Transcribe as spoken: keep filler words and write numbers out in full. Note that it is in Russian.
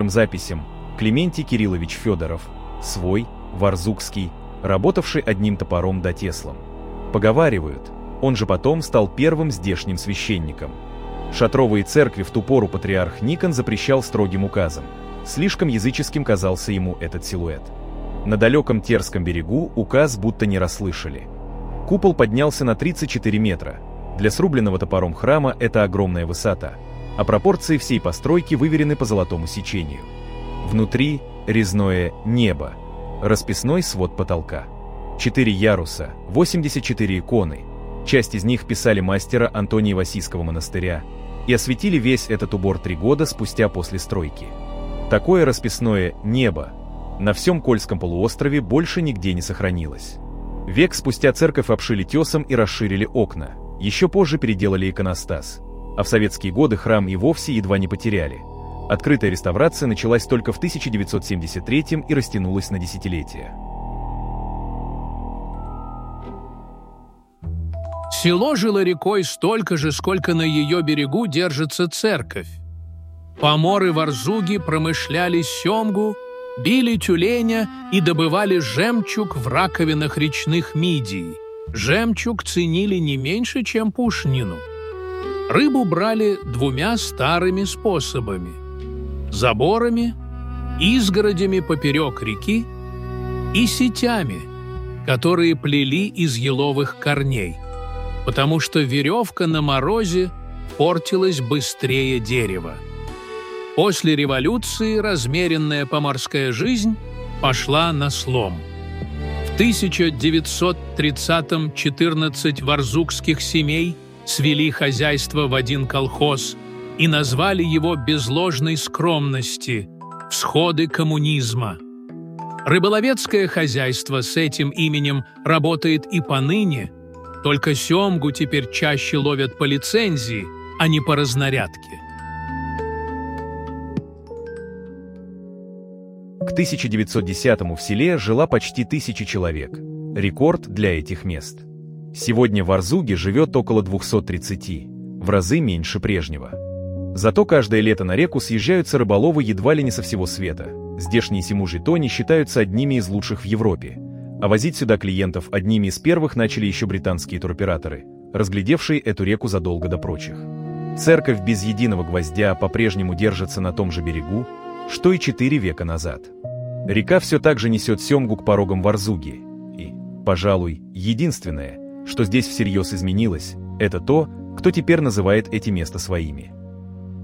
некоторым записям, Клементий Кириллович Федоров, свой, варзугский, работавший одним топором да теслом. Поговаривают, он же потом стал первым здешним священником. Шатровые церкви в ту пору патриарх Никон запрещал строгим указом. Слишком языческим казался ему этот силуэт. На далеком Терском берегу указ будто не расслышали. Купол поднялся на тридцать четыре метра. Для срубленного топором храма это огромная высота, а пропорции всей постройки выверены по золотому сечению. Внутри резное небо, расписной свод потолка. Четыре яруса, восемьдесят четыре иконы. Часть из них писали мастера Антония Васийского монастыря и осветили весь этот убор три года спустя после стройки. Такое расписное небо на всем Кольском полуострове больше нигде не сохранилось. Век спустя церковь обшили тесом и расширили окна, еще позже переделали иконостас, а в советские годы храм и вовсе едва не потеряли. Открытая реставрация началась только в тысяча девятьсот семьдесят третьем и растянулась на десятилетия. Село жило рекой столько же, сколько на ее берегу держится церковь. Поморы-варзуги промышляли семгу, били тюленя и добывали жемчуг в раковинах речных мидий. Жемчуг ценили не меньше, чем пушнину. Рыбу брали двумя старыми способами – заборами, изгородями поперек реки и сетями, которые плели из еловых корней, потому что веревка на морозе портилась быстрее дерева. После революции размеренная поморская жизнь пошла на слом. В тысяча девятьсот тридцатом четырнадцать варзугских семей свели хозяйство в один колхоз и назвали его без ложной скромности «Всходы коммунизма». Рыболовецкое хозяйство с этим именем работает и поныне, только семгу теперь чаще ловят по лицензии, а не по разнарядке. К тысяча девятьсот десятому в селе жила почти тысяча человек. Рекорд для этих мест. Сегодня в Варзуге живет около двухсот тридцати, в разы меньше прежнего. Зато каждое лето на реку съезжаются рыболовы едва ли не со всего света. Здешние симужи тони считаются одними из лучших в Европе. А возить сюда клиентов одними из первых начали еще британские туроператоры, разглядевшие эту реку задолго до прочих. Церковь без единого гвоздя по-прежнему держится на том же берегу, что и четыре века назад. Река все так же несет семгу к порогам Варзуги. И, пожалуй, единственное, что здесь всерьез изменилось, это то, кто теперь называет эти места своими.